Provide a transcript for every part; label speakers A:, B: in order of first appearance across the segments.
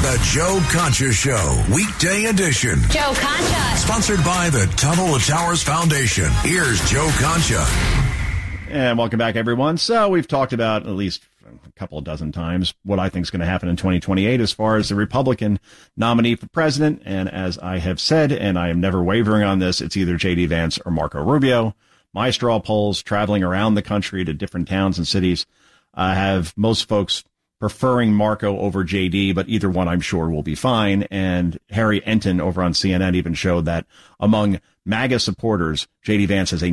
A: The Joe Concha Show, weekday edition.
B: Joe Concha.
A: Sponsored by the Tunnel to Towers Foundation. Here's Joe Concha.
C: And welcome back, everyone. So we've talked about at least a couple of dozen times what I think is going to happen in 2028 as far as the Republican nominee for president. And as I have said, and I am never wavering on this, it's either J.D. Vance or Marco Rubio. My straw polls traveling around the country to different towns and cities have most folks preferring Marco over JD, but either one I'm sure will be fine. And Harry Enton over on CNN even showed that among MAGA supporters, JD Vance has a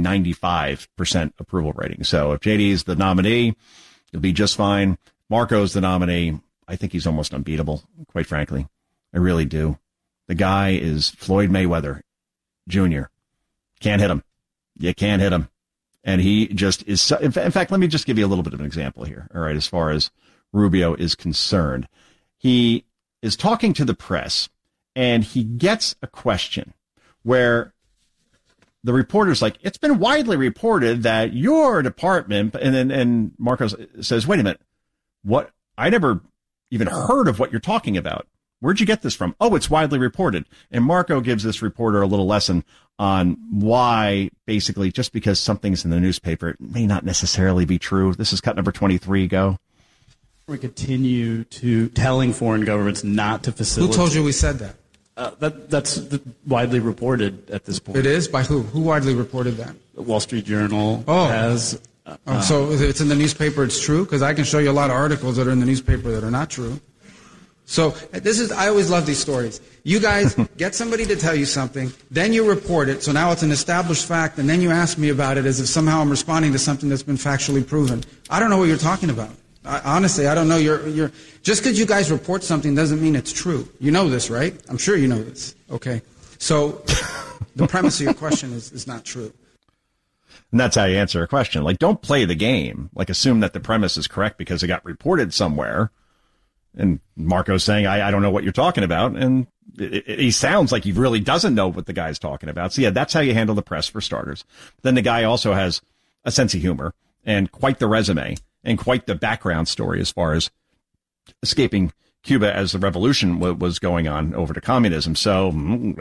C: 95% approval rating. So if JD is the nominee, he'll be just fine. Marco's the nominee. I think he's almost unbeatable, quite frankly. I really do. The guy is Floyd Mayweather Jr. Can't hit him. You can't hit him. And he just is. So, in fact, let me just give you a little bit of an example here. All right. As far as Rubio is concerned, he is talking to the press and he gets a question where the reporter's like, it's been widely reported that your department, and Marco says, wait a minute, what? I never even heard of what you're talking about. Where'd you get this from? Oh, it's widely reported. And Marco gives this reporter a little lesson on why basically just because something's in the newspaper, it may not necessarily be true. This is cut number 23. Go.
D: We continue to telling foreign governments not to facilitate.
E: Who told you we said that?
D: That's widely reported at this point.
E: It is? By who? Who widely reported that?
D: The Wall Street Journal has.
E: So if it's in the newspaper, it's true? Because I can show you a lot of articles that are in the newspaper that are not true. So I always love these stories. You guys get somebody to tell you something, then you report it, so now it's an established fact, and then you ask me about it as if somehow I'm responding to something that's been factually proven. I don't know what you're talking about. Honestly, I don't know. You're just because you guys report something doesn't mean it's true. You know this, right? I'm sure you know this. Okay. So the premise of your question is not true.
C: And that's how you answer a question. Like, don't play the game. Like, assume that the premise is correct because it got reported somewhere. And Marco's saying, I don't know what you're talking about. And he sounds like he really doesn't know what the guy's talking about. So, yeah, that's how you handle the press, for starters. Then the guy also has a sense of humor and quite the resume and quite the background story as far as escaping Cuba as the revolution was going on over to communism. So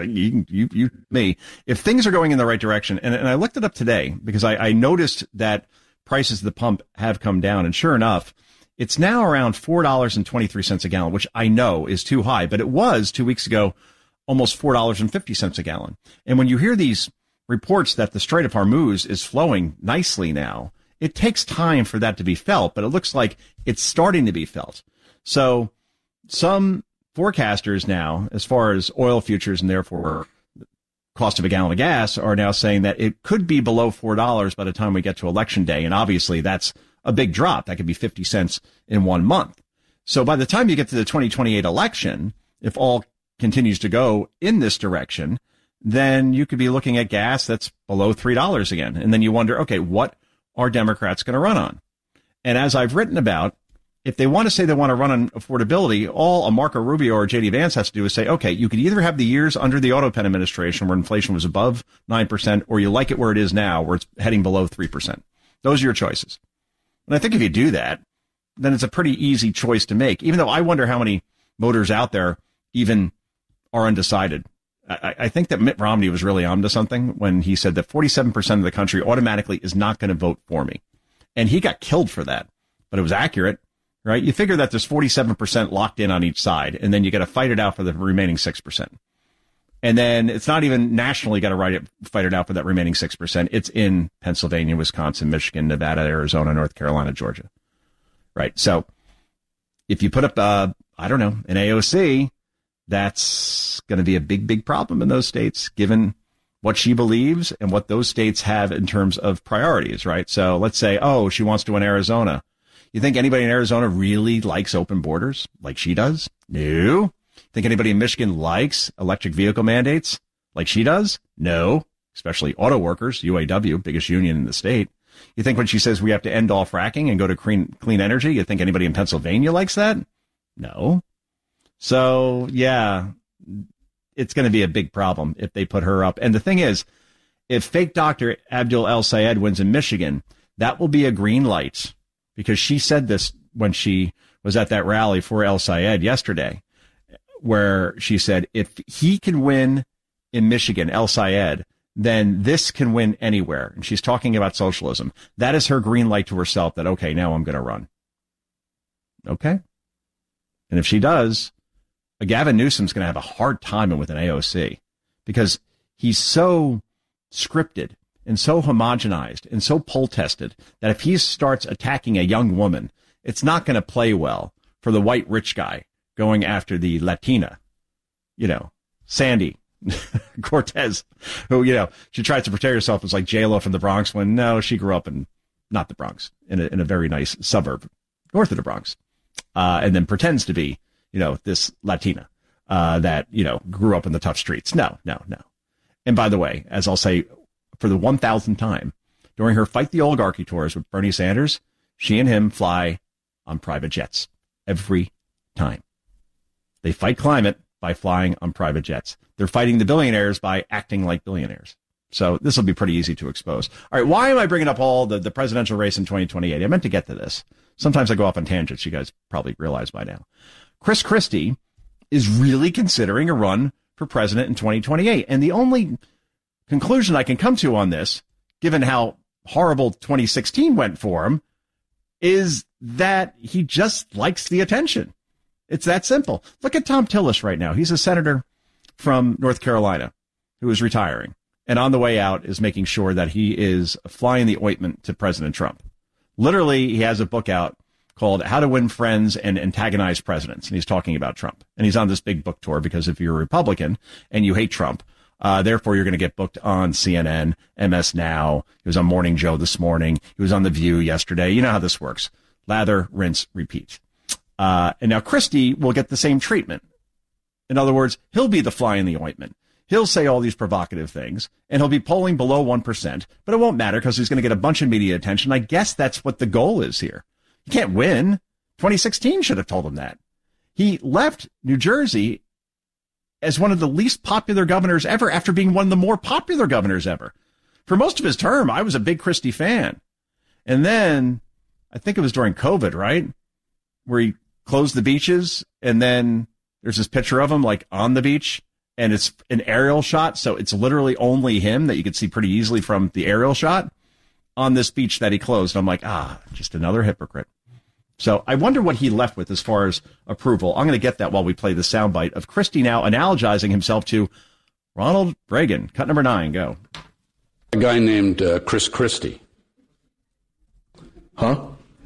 C: me, if things are going in the right direction, and I looked it up today because I noticed that prices at the pump have come down. And sure enough, it's now around $4.23 a gallon, which I know is too high, but it was 2 weeks ago almost $4.50 a gallon. And when you hear these reports that the Strait of Hormuz is flowing nicely now, it takes time for that to be felt, but it looks like it's starting to be felt. So some forecasters now, as far as oil futures and therefore cost of a gallon of gas, are now saying that it could be below $4 by the time we get to Election Day. And obviously that's a big drop. That could be 50 cents in 1 month. So by the time you get to the 2028 election, if all continues to go in this direction, then you could be looking at gas that's below $3 again. And then you wonder, okay, what are Democrats going to run on? And as I've written about, if they want to say they want to run on affordability, all a Marco Rubio or J.D. Vance has to do is say, okay, you could either have the years under the Auto Pen administration where inflation was above 9%, or you like it where it is now, where it's heading below 3%. Those are your choices. And I think if you do that, then it's a pretty easy choice to make, even though I wonder how many voters out there even are undecided. I think that Mitt Romney was really onto something when he said that 47% of the country automatically is not going to vote for me. And he got killed for that, but it was accurate, right? You figure that there's 47% locked in on each side, and then you got to fight it out for the remaining 6%. And then it's not even nationally got to fight it out for that remaining 6%. It's in Pennsylvania, Wisconsin, Michigan, Nevada, Arizona, North Carolina, Georgia. Right. So if you put up, an AOC, that's going to be a big, big problem in those states, given what she believes and what those states have in terms of priorities, right? So let's say, she wants to win Arizona. You think anybody in Arizona really likes open borders like she does? No. Think anybody in Michigan likes electric vehicle mandates like she does? No. Especially auto workers, UAW, biggest union in the state. You think when she says we have to end all fracking and go to clean energy, you think anybody in Pennsylvania likes that? No. So, yeah, it's going to be a big problem if they put her up. And the thing is, if fake Dr. Abdul El-Sayed wins in Michigan, that will be a green light, because she said this when she was at that rally for El-Sayed yesterday. where she said, if he can win in Michigan, El Sayed, then this can win anywhere. And she's talking about socialism. That is her green light to herself that, okay, now I'm going to run. Okay. And if she does, Gavin Newsom's going to have a hard time with an AOC because he's so scripted and so homogenized and so poll tested that if he starts attacking a young woman, it's not going to play well for the white rich guy going after the Latina, Sandy Cortez, who, she tries to portray herself as like J-Lo from the Bronx when no, she grew up in not the Bronx, in a very nice suburb north of the Bronx, and then pretends to be, this Latina that, grew up in the tough streets. No. And by the way, as I'll say for the 1,000th time, during her Fight the Oligarchy tours with Bernie Sanders, she and him fly on private jets every time. They fight climate by flying on private jets. They're fighting the billionaires by acting like billionaires. So this will be pretty easy to expose. All right, why am I bringing up all the presidential race in 2028? I meant to get to this. Sometimes I go off on tangents. You guys probably realize by now. Chris Christie is really considering a run for president in 2028. And the only conclusion I can come to on this, given how horrible 2016 went for him, is that he just likes the attention. It's that simple. Look at Tom Tillis right now. He's a senator from North Carolina who is retiring and on the way out is making sure that he is flying the ointment to President Trump. Literally, he has a book out called How to Win Friends and Antagonize Presidents. And he's talking about Trump. And he's on this big book tour because if you're a Republican and you hate Trump, therefore you're going to get booked on CNN, MS Now. He was on Morning Joe this morning. He was on The View yesterday. You know how this works. Lather, rinse, repeat. And now Christie will get the same treatment. In other words, he'll be the fly in the ointment. He'll say all these provocative things, and he'll be polling below 1%, but it won't matter because he's going to get a bunch of media attention. I guess that's what the goal is here. He can't win. 2016 should have told him that. He left New Jersey as one of the least popular governors ever after being one of the more popular governors ever. For most of his term, I was a big Christie fan. And then, I think it was during COVID, right? Where he closed the beaches, and then there's this picture of him like on the beach, and it's an aerial shot, so it's literally only him that you could see pretty easily from the aerial shot on this beach that he closed. I'm like, just another hypocrite. So I wonder what he left with as far as approval. I'm going to get that while we play the soundbite of Christie now analogizing himself to Ronald Reagan. Cut number 9, go.
B: A guy named Chris Christie.
F: Huh?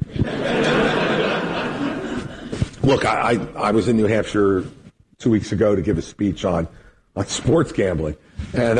F: Look, I was in New Hampshire 2 weeks ago to give a speech on sports gambling. And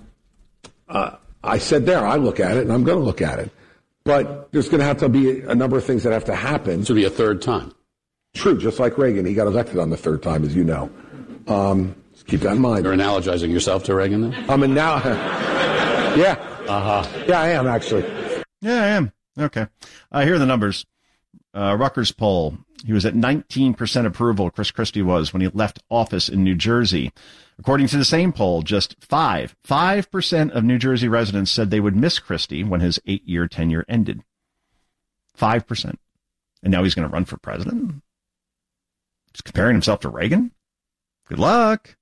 F: I said there, I look at it, and I'm going to look at it. But there's going to have to be a number of things that have to happen.
B: This will be a third time.
F: True, just like Reagan. He got elected on the third time, as you know. Just keep that in mind.
B: You're analogizing yourself to Reagan, then?
F: I'm now. Yeah.
B: Uh-huh.
F: Yeah, I am, actually.
C: Yeah, I am. Okay. Here are the numbers. Rutgers poll. He was at 19% approval, Chris Christie was, when he left office in New Jersey. According to the same poll, just 5% of New Jersey residents said they would miss Christie when his 8-year tenure ended. 5%. And now he's going to run for president? He's comparing himself to Reagan? Good luck.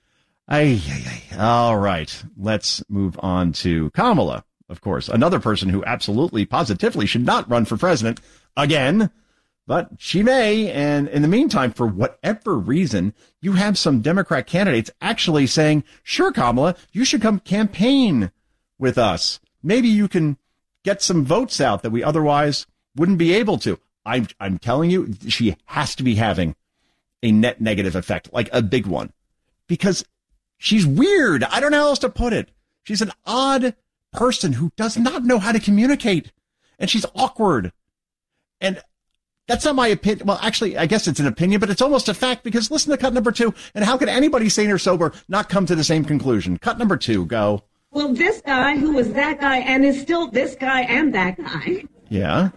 C: All right. Let's move on to Kamala, of course. Another person who absolutely, positively should not run for president again. But she may, and in the meantime, for whatever reason, you have some Democrat candidates actually saying, sure, Kamala, you should come campaign with us. Maybe you can get some votes out that we otherwise wouldn't be able to. I'm telling you, she has to be having a net negative effect, like a big one, because she's weird. I don't know how else to put it. She's an odd person who does not know how to communicate, and she's awkward. And that's not my opinion. Well, actually, I guess it's an opinion, but it's almost a fact because listen to cut number 2. And how can anybody sane or sober not come to the same conclusion? Cut number 2, go.
G: Well, this guy who was that guy and is still this guy and that guy.
C: Yeah.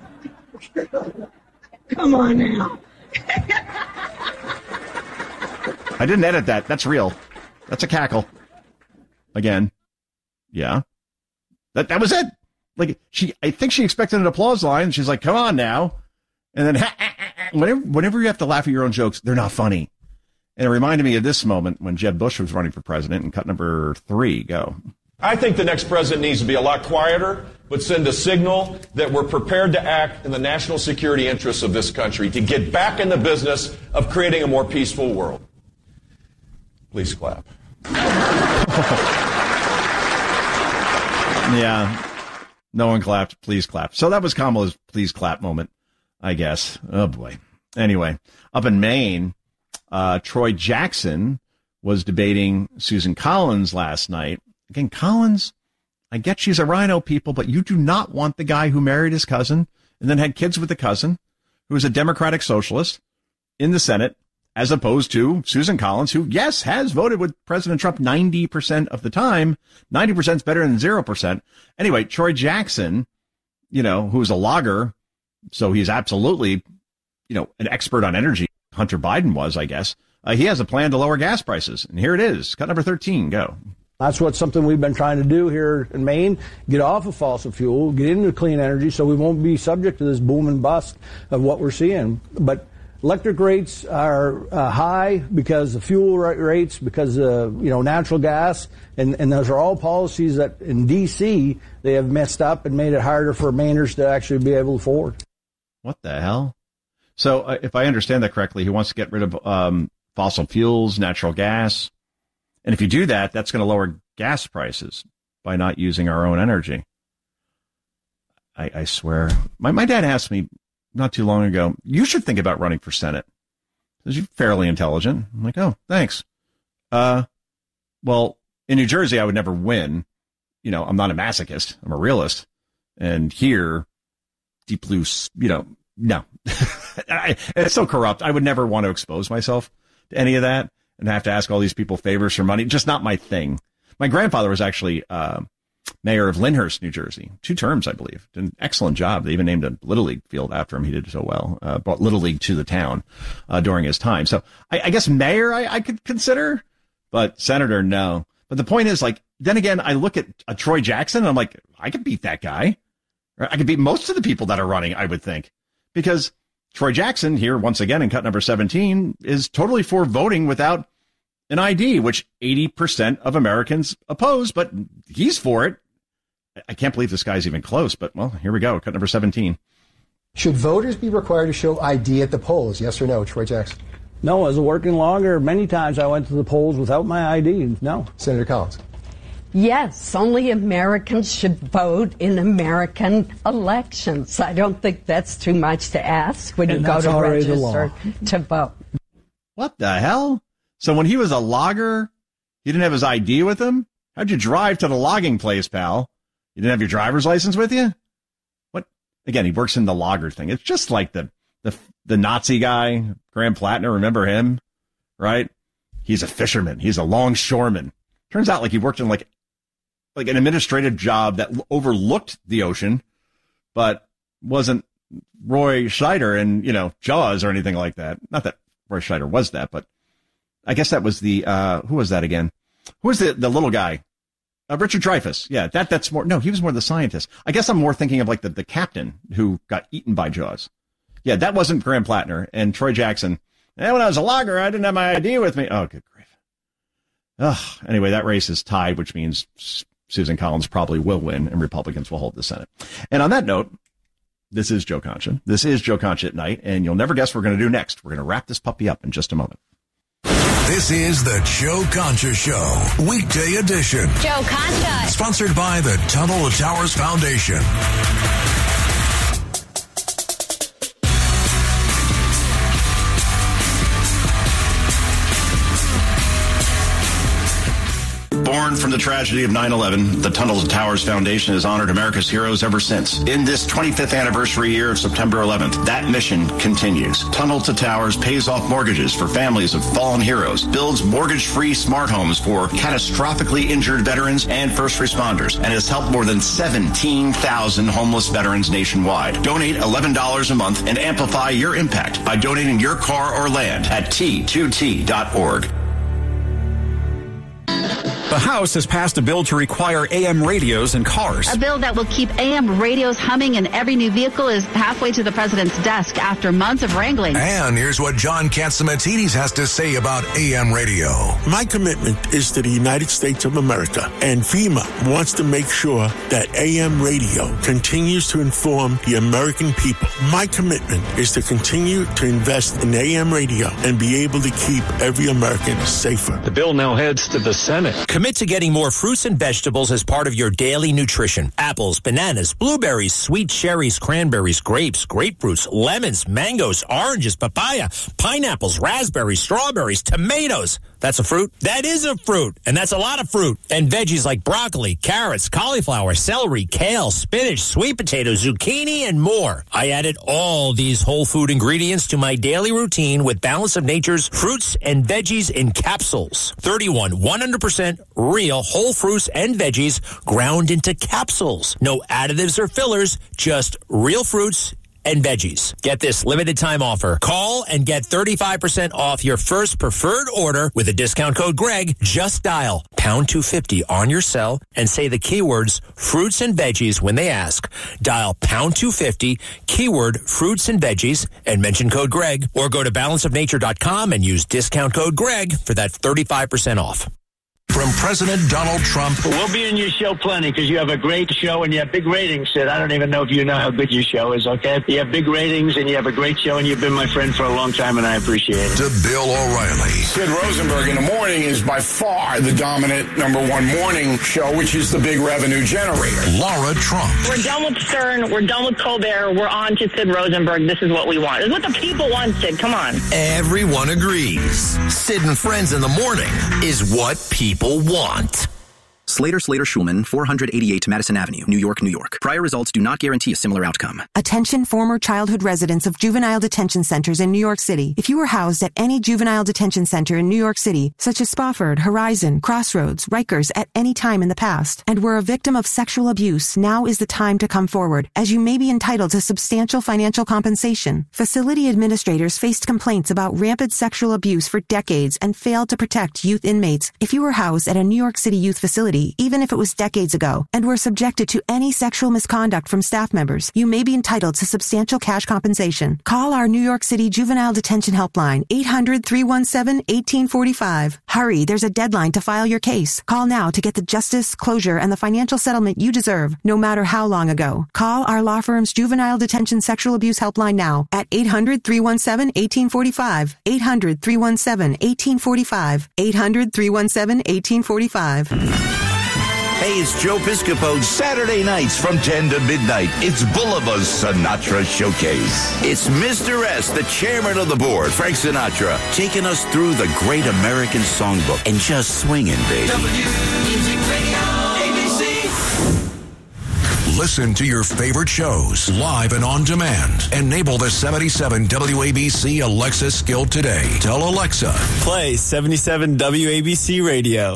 G: Come on now.
C: I didn't edit that. That's real. That's a cackle. Again. Yeah. That was it. Like I think she expected an applause line. She's like, come on now. And then whenever you have to laugh at your own jokes, they're not funny. And it reminded me of this moment when Jeb Bush was running for president in cut number 3. Go.
H: I think the next president needs to be a lot quieter, but send a signal that we're prepared to act in the national security interests of this country to get back in the business of creating a more peaceful world. Please clap.
C: Yeah. No one clapped. Please clap. So that was Kamala's please clap moment, I guess. Oh, boy. Anyway, up in Maine, Troy Jackson was debating Susan Collins last night. Again, Collins, I get she's a rhino, people, but you do not want the guy who married his cousin and then had kids with the cousin, who is a Democratic socialist in the Senate, as opposed to Susan Collins, who, yes, has voted with President Trump 90% of the time. 90% is better than 0%. Anyway, Troy Jackson, who's a logger, so he's absolutely, an expert on energy. Hunter Biden was, I guess. He has a plan to lower gas prices. And here it is. Cut number 13. Go.
I: That's something we've been trying to do here in Maine, get off of fossil fuel, get into clean energy so we won't be subject to this boom and bust of what we're seeing. But electric rates are high because of fuel rates, because of, natural gas, and those are all policies that in D.C. they have messed up and made it harder for Mainers to actually be able to afford.
C: What the hell? So if I understand that correctly, he wants to get rid of fossil fuels, natural gas. And if you do that, that's going to lower gas prices by not using our own energy. I swear. My dad asked me not too long ago, you should think about running for Senate, because you're fairly intelligent. I'm like, oh, thanks. Well, in New Jersey, I would never win. I'm not a masochist. I'm a realist. And here, Deep Blue, no. It's so corrupt. I would never want to expose myself to any of that and have to ask all these people favors for money. Just not my thing. My grandfather was actually mayor of Lyndhurst, New Jersey. 2 terms, I believe. Did an excellent job. They even named a Little League field after him. He did so well. Brought Little League to the town during his time. So I guess mayor I could consider, but senator, no. But the point is, then again, I look at Troy Jackson and I'm like, I could beat that guy. Or I could beat most of the people that are running, I would think. Because Troy Jackson here, once again, in cut number 17, is totally for voting without an ID, which 80% of Americans oppose, but he's for it. I can't believe this guy's even close, but, well, here we go. Cut number 17.
J: Should voters be required to show ID at the polls? Yes or no, Troy Jackson?
I: No, as a working logger, many times I went to the polls without my ID. No.
J: Senator Collins?
K: Yes, only Americans should vote in American elections. I don't think that's too much to ask when you go to register to vote.
C: What the hell? So when he was a logger, he didn't have his ID with him? How'd you drive to the logging place, pal? You didn't have your driver's license with you? What? Again, he works in the logger thing. It's just like the Nazi guy, Graham Plattner. Remember him? Right? He's a fisherman. He's a longshoreman. Turns out he worked in like an administrative job that overlooked the ocean, but wasn't Roy Scheider in, Jaws or anything like that. Not that Roy Scheider was that, but I guess that was the, who was that again? Who was the little guy? Richard Dreyfuss. Yeah, that's more, no, he was more the scientist. I guess I'm more thinking of the captain who got eaten by Jaws. Yeah, that wasn't Graham Plattner and Troy Jackson. And when I was a logger, I didn't have my ID with me. Oh, good grief. Ugh. Anyway, that race is tied, which means Susan Collins probably will win and Republicans will hold the Senate. And on that note, this is Joe Concha. This is Joe Concha at Night, and you'll never guess what we're going to do next. We're going to wrap this puppy up in just a moment.
A: This is the Joe Concha Show, weekday edition.
L: Joe Concha.
A: Sponsored by the Tunnel to Towers Foundation.
M: Born from the tragedy of 9/11, the Tunnel to Towers Foundation has honored America's heroes ever since. In this 25th anniversary year of September 11th, that mission continues. Tunnel to Towers pays off mortgages for families of fallen heroes, builds mortgage-free smart homes for catastrophically injured veterans and first responders, and has helped more than 17,000 homeless veterans nationwide. Donate $11 a month and amplify your impact by donating your car or land at T2T.org.
L: The House has passed a bill to require AM radios in cars.
N: A bill that will keep AM radios humming in every new vehicle is halfway to the president's desk after months of wrangling.
A: And here's what John Catsimatidis has to say about AM radio.
O: My commitment is to the United States of America, and FEMA wants to make sure that AM radio continues to inform the American people. My commitment is to continue to invest in AM radio and be able to keep every American safer.
P: The bill now heads to the Senate.
Q: Commit to getting more fruits and vegetables as part of your daily nutrition. Apples, bananas, blueberries, sweet cherries, cranberries, grapes, grapefruits, lemons, mangoes, oranges, papaya, pineapples, raspberries, strawberries, tomatoes. That's a fruit? That is a fruit. And that's a lot of fruit. And veggies like broccoli, carrots, cauliflower, celery, kale, spinach, sweet potato, zucchini, and more. I added all these whole food ingredients to my daily routine with Balance of Nature's fruits and veggies in capsules. 31 100% real whole fruits and veggies ground into capsules. No additives or fillers, just real fruits and veggies. Get this limited time offer. Call and get 35% off your first preferred order with a discount code Greg. Just dial pound 250 on your cell and say the keywords fruits and veggies when they ask. Dial pound 250, keyword fruits and veggies, and mention code Greg, or go to balanceofnature.com and use discount code Greg for that 35% off.
A: From President Donald Trump.
R: We'll be in your show plenty because you have a great show and you have big ratings, Sid. I don't even know if you know how good your show is, okay? You have big ratings and you have a great show and you've been my friend for a long time and I appreciate it.
A: To Bill O'Reilly.
S: Sid Rosenberg in the morning is by far the dominant #1 morning show, which is the big revenue generator.
A: Laura Trump.
T: We're done with Stern. We're done with Colbert. We're on to Sid Rosenberg. This is what we want. This is what the people want, Sid. Come on.
U: Everyone agrees. Sid and Friends in the morning is what people want.
V: Slater Schulman, 488 Madison Avenue, New York, New York. Prior results do not guarantee a similar outcome.
W: Attention former childhood residents of juvenile detention centers in New York City. If you were housed at any juvenile detention center in New York City, such as Spofford, Horizon, Crossroads, Rikers, at any time in the past, and were a victim of sexual abuse, now is the time to come forward, as you may be entitled to substantial financial compensation. Facility administrators faced complaints about rampant sexual abuse for decades and failed to protect youth inmates. If you were housed at a New York City youth facility, even if it was decades ago, and were subjected to any sexual misconduct from staff members, you may be entitled to substantial cash compensation. Call our New York City Juvenile Detention Helpline, 800-317-1845. Hurry, there's a deadline to file your case. Call now to get the justice, closure, and the financial settlement you deserve, no matter how long ago. Call our law firm's Juvenile Detention Sexual Abuse Helpline now at 800-317-1845. 800-317-1845. 800-317-1845.
U: Hey, it's Joe Piscopo. Saturday nights from 10 to midnight, it's Boulevard's Sinatra Showcase. It's Mr. S, the chairman of the board, Frank Sinatra, taking us through the great American songbook and just swinging, baby.
A: Music Radio, ABC. Listen to your favorite shows live and on demand. Enable the 77 WABC Alexa skill today. Tell Alexa,
X: play 77 WABC Radio.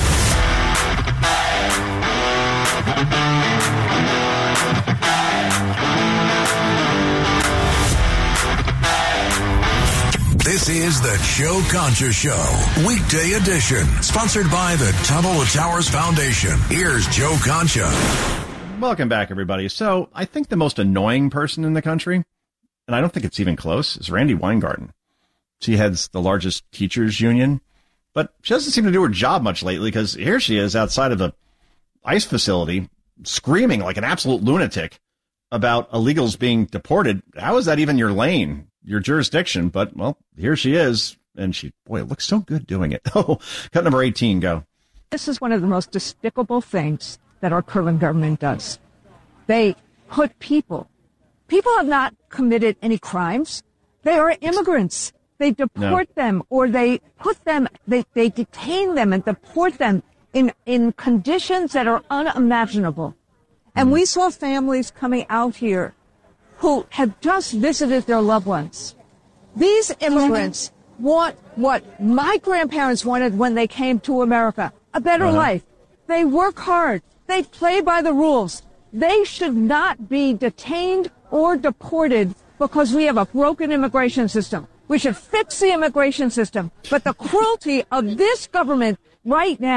A: This is the Joe Concha Show, weekday edition, sponsored by the Tunnel to Towers Foundation. Here's Joe Concha.
C: Welcome back, everybody. So I think the most annoying person in the country, and I don't think it's even close, is Randi Weingarten. She heads the largest teachers union, but she doesn't seem to do her job much lately, because here she is outside of the ICE facility screaming like an absolute lunatic about illegals being deported. How is that even your lane, your jurisdiction? But, well, here she is, and she, boy, it looks so good doing it. Oh, cut number 18, go.
Y: This is one of the most despicable things that our current government does. They put people have not committed any crimes. They are immigrants. They deport them, or they put them, they detain them and deport them in conditions that are unimaginable. And we saw families coming out here who have just visited their loved ones. These immigrants want what my grandparents wanted when they came to America, a better life. They work hard. They play by the rules. They should not be detained or deported because we have a broken immigration system. We should fix the immigration system. But the cruelty of this government right now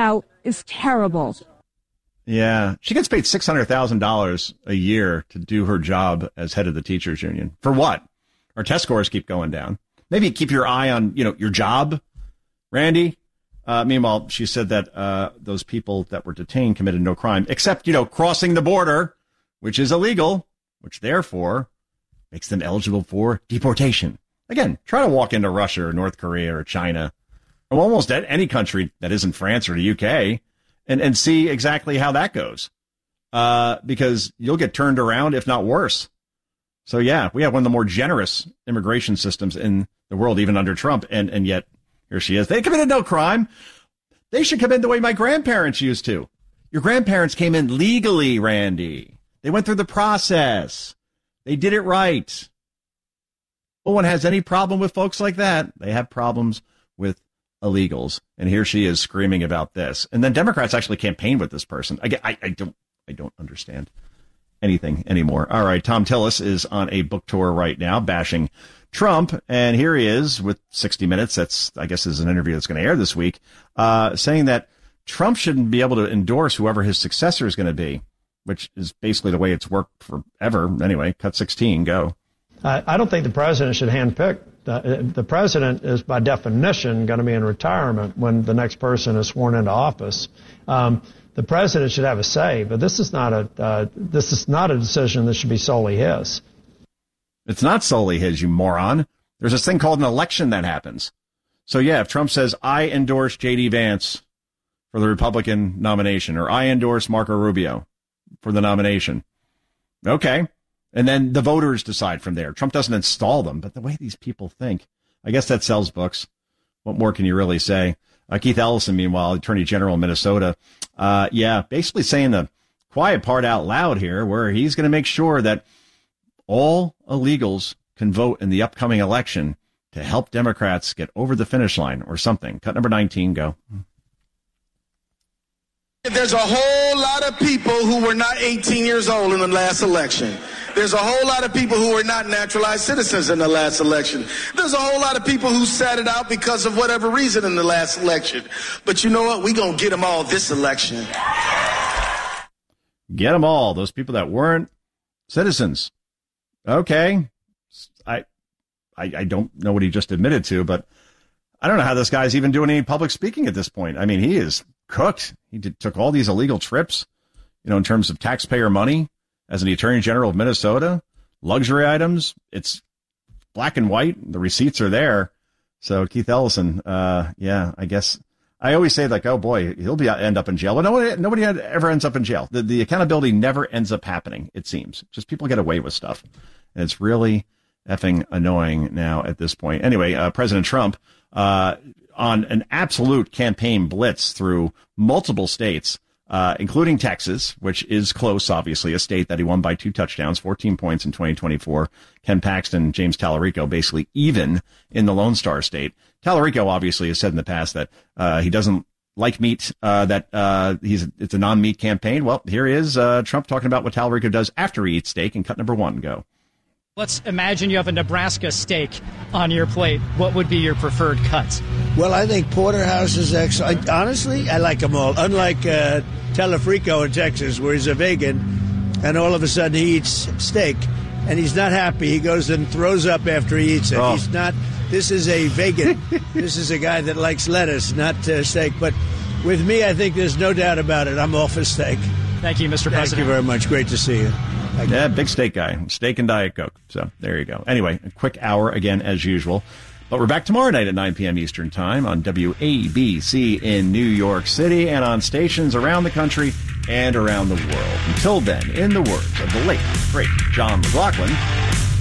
Y: is terrible.
C: Yeah. She gets paid $600,000 a year to do her job as head of the teachers union. For what? Our test scores keep going down. Maybe keep your eye on, your job, Randy. Meanwhile, she said that those people that were detained committed no crime, except, crossing the border, which is illegal, which therefore makes them eligible for deportation. Again, try to walk into Russia or North Korea or China or almost any country that isn't France or the UK and see exactly how that goes, because you'll get turned around, if not worse. So, yeah, we have one of the more generous immigration systems in the world, even under Trump. And yet here she is. They committed no crime. They should come in the way my grandparents used to. Your grandparents came in legally, Randy. They went through the process. They did it right. No one has any problem with folks like that. They have problems with illegals. And here she is screaming about this. And then Democrats actually campaign with this person. I don't understand anything anymore. All right. Tom Tillis is on a book tour right now bashing Trump. And here he is with 60 Minutes. That's, I guess, is an interview that's going to air this week, saying that Trump shouldn't be able to endorse whoever his successor is going to be, which is basically the way it's worked forever. Anyway, cut 16, go.
B: I don't think the president should handpick. The president is, by definition, going to be in retirement when the next person is sworn into office. The president should have a say, but this is not a decision that should be solely his.
C: It's not solely his, you moron. There's this thing called an election that happens. So, yeah, if Trump says, I endorse J.D. Vance for the Republican nomination, or I endorse Marco Rubio for the nomination, okay. And then the voters decide from there. Trump doesn't install them, but the way these people think, I guess that sells books. What more can you really say? Keith Ellison, meanwhile, Attorney General of Minnesota, basically saying the quiet part out loud here, where he's going to make sure that all illegals can vote in the upcoming election to help Democrats get over the finish line or something. Cut number 19, go.
D: There's a whole lot of people who were not 18 years old in the last election. There's a whole lot of people who were not naturalized citizens in the last election. There's a whole lot of people who sat it out because of whatever reason in the last election. But you know what? We're going to get them all this election.
C: Get them all. Those people that weren't citizens. Okay. I don't know what he just admitted to, but I don't know how this guy's even doing any public speaking at this point. I mean, he is cooked. He took all these illegal trips, in terms of taxpayer money as an Attorney General of Minnesota, luxury items. It's black and white. The receipts are there. So Keith Ellison, I guess I always say like, oh boy, he'll end up in jail. But nobody ever ends up in jail. The accountability never ends up happening. It seems just people get away with stuff. And it's really effing annoying now at this point. Anyway, President Trump, on an absolute campaign blitz through multiple states, including Texas, which is close, obviously, a state that he won by 2 touchdowns, 14 points in 2024. Ken Paxton, James Tallarico, basically even in the Lone Star State. Tallarico obviously has said in the past that he doesn't like meat, that it's a non-meat campaign. Well, here he is, Trump talking about what Tallarico does after he eats steak, and cut number 1, go.
E: Let's imagine you have a Nebraska steak on your plate. What would be your preferred cut?
F: Well, I think porterhouse is excellent. Honestly, I like them all. Unlike Telefrico in Texas, where he's a vegan, and all of a sudden he eats steak, and he's not happy. He goes and throws up after he eats it. Oh. He's not. This is a vegan. This is a guy that likes lettuce, not steak. But with me, I think there's no doubt about it. I'm all for steak.
E: Thank you, Mr. President.
F: Thank you very much. Great to see you.
C: Yeah, big steak guy. Steak and Diet Coke. So there you go. Anyway, a quick hour again as usual. But we're back tomorrow night at 9 p.m. Eastern Time on WABC in New York City and on stations around the country and around the world. Until then, in the words of the late, great John McLaughlin,